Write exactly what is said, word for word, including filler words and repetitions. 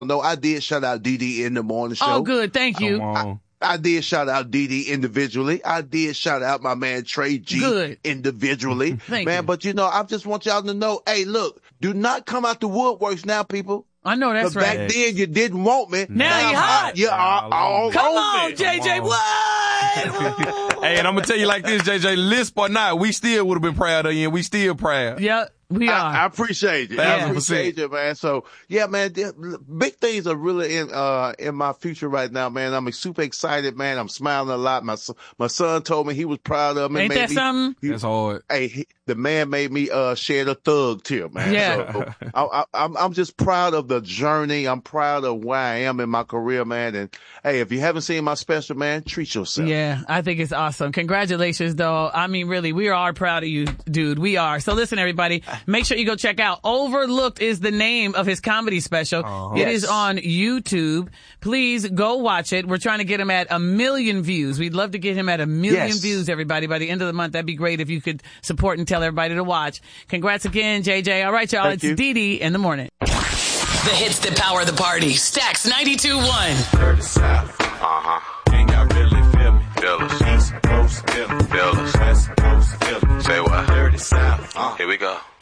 No, I did shout out D D in the morning show. Oh, good. Thank you. I, I did shout out D D individually. I did shout out my man Trey G good. individually. Thank man, you. But, you know, I just want y'all to know, hey, look, do not come out the woodworks now, people. I know that's but right. Back then, you didn't want me. Now, now you hot. You are all Come over on, me. J J. Come What? Hey, and I'm going to tell you like this, J J, lisp or not, we still would have been proud of you, and we still proud. Yeah. We are. I, I appreciate it. Yeah. I appreciate it, man. So yeah, man, big things are really in, uh, in my future right now, man. I'm super excited, man. I'm smiling a lot. My, my son told me he was proud of me. Ain't that me, something? He, That's hard. Hey, he, the man made me, uh, shed a thug tear, man. Yeah. So, I, I, I'm, I'm just proud of the journey. I'm proud of where I am in my career, man. And hey, if you haven't seen my special, man, treat yourself. Yeah, I think it's awesome. Congratulations, though. I mean, really, we are proud of you, dude. We are. So listen, everybody, make sure you go check out Overlooked is the name of his comedy special. Uh-huh. It yes. is on YouTube. Please go watch it. We're trying to get him at a million views. We'd love to get him at a million yes. views, everybody, by the end of the month. That'd be great if you could support and tell everybody to watch. Congrats again, J J. All right, y'all. Thank it's Dee Dee in the morning. The hits that power the party. Stax ninety-two point one. Dirty South. Uh-huh. Ain't got really feel me. Feel us. East Coast, feel me. Feel us. West Coast, feel me. Say what? Dirty South. Uh. Here we go.